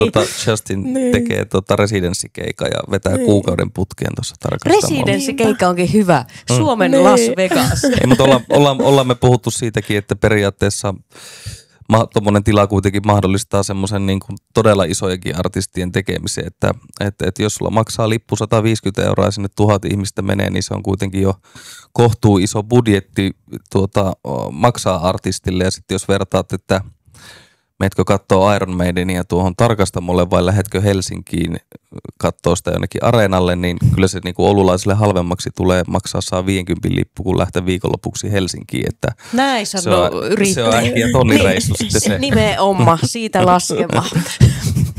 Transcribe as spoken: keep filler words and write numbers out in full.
Tota, Justin niin. tekee tota residenssikeika ja vetää niin. kuukauden putkeen tuossa tarkastamolla. Residenssikeikka onkin hyvä. Suomen mm. Las Vegas. Ei, mutta olla, olla, ollaan me puhuttu siitäkin, että periaatteessa ma, tuommoinen tila kuitenkin mahdollistaa semmoisen niin kuin todella isojakin artistien tekemisen, että et, et jos sulla maksaa lippu sata viisikymmentä euroa ja sinne tuhat ihmistä menee, niin se on kuitenkin jo kohtuu iso budjetti tuota, maksaa artistille. Ja sitten jos vertaat, että meetkö kattoo Iron Maidenia tuohon tarkastamolle vai lähetkö Helsinkiin kattoo sitä jonnekin areenalle, niin kyllä se niin kuin oululaiselle halvemmaksi tulee maksaa saa viisikymmentä lippu, kun lähtee viikonlopuksi Helsinkiin. Että näin sanoo yrittäjä. Se on äkkiä tonnireissu sitten se. Nimenomaan, siitä laskema.